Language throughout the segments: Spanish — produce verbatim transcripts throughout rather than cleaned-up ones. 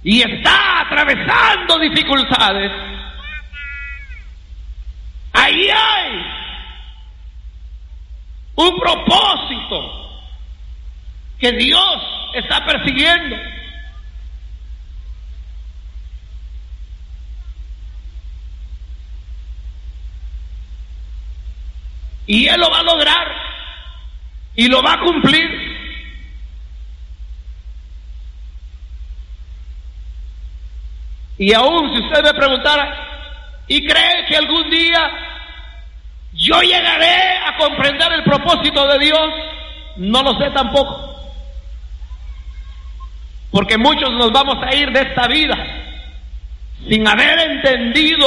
y está atravesando dificultades, ahí hay un propósito que Dios está persiguiendo. Y Él lo va a lograr y lo va a cumplir. Y aún si usted me preguntara, ¿y cree que algún día yo llegaré a comprender el propósito de Dios? No lo sé tampoco. Porque muchos nos vamos a ir de esta vida sin haber entendido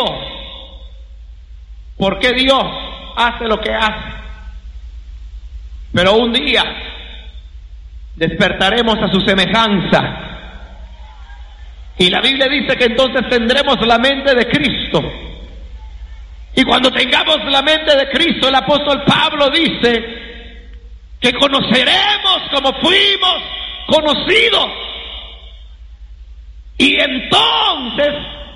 por qué Dios hace lo que hace. Pero un día despertaremos a su semejanza. Y la Biblia dice que entonces tendremos la mente de Cristo. Y cuando tengamos la mente de Cristo, el apóstol Pablo dice que conoceremos como fuimos conocidos. Y entonces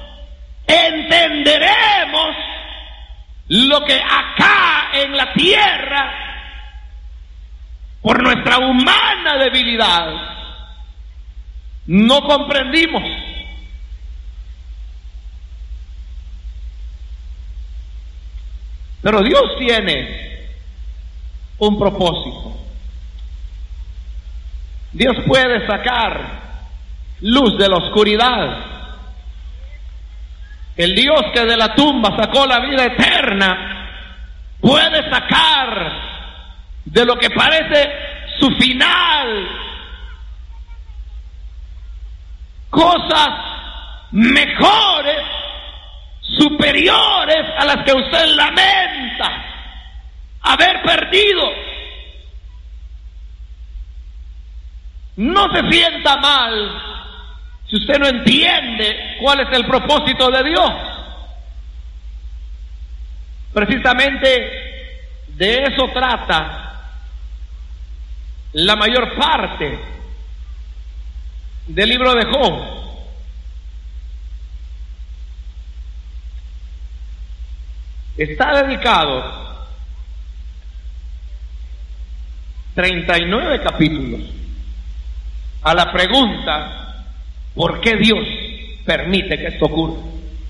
entenderemos lo que acá en la tierra, por nuestra humana debilidad, no comprendimos. Pero Dios tiene un propósito. Dios puede sacar luz de la oscuridad. El Dios que de la tumba sacó la vida eterna puede sacar de lo que parece su final cosas mejores, superiores a las que usted lamenta haber perdido. No se sienta mal si usted no entiende cuál es el propósito de Dios. Precisamente de eso trata la mayor parte del libro de Job. Está dedicado treinta y nueve capítulos a la pregunta: ¿por qué Dios permite que esto ocurra?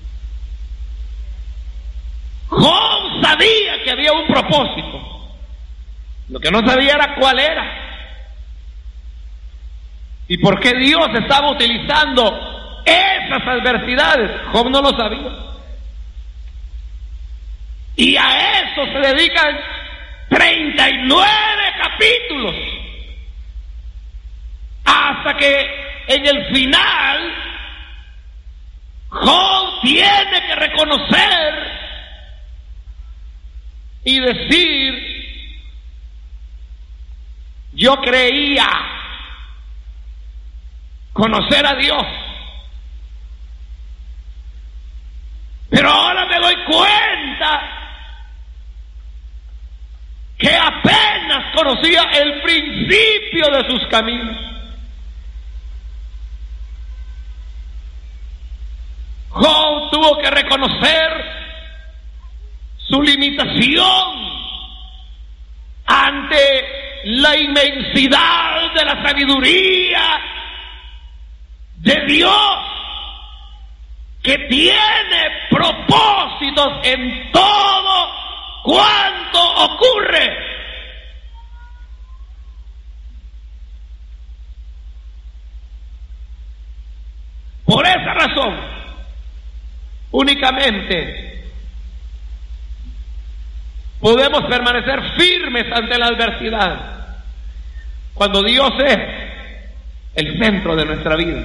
Job sabía que había un propósito. Lo que no sabía era cuál era. ¿Y por qué Dios estaba utilizando esas adversidades? Job no lo sabía. Y a eso se dedican treinta y nueve capítulos. Hasta que en el final Job tiene que reconocer y decir: yo creía conocer a Dios, pero ahora me doy cuenta que apenas conocía el principio de sus caminos. Job tuvo que reconocer su limitación ante la inmensidad de la sabiduría de Dios, que tiene propósitos en todo cuanto ocurre. Por esa razón, únicamente podemos permanecer firmes ante la adversidad cuando Dios es el centro de nuestra vida.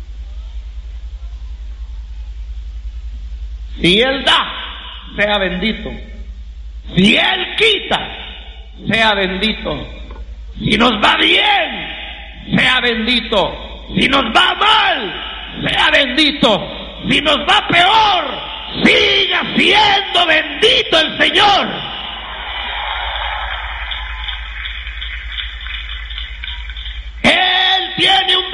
Si Él da, sea bendito. Si Él quita, sea bendito. Si nos va bien, sea bendito. Si nos va mal, sea bendito. Si nos va peor, siga siendo bendito el Señor. Él tiene un